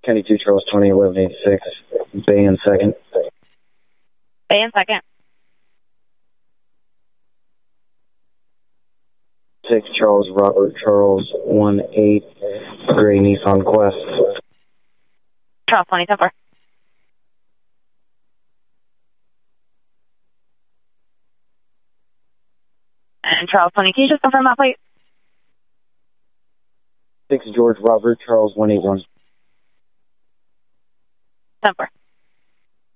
Kenny 2 Charles 20 1186. Bay in second. Bay in second. 6 Charles Robert Charles 18 Gray Nissan Quest. Charles 20 10-4. And Charles 20, can you just confirm that plate? 6 George Robert Charles 181. 10-4.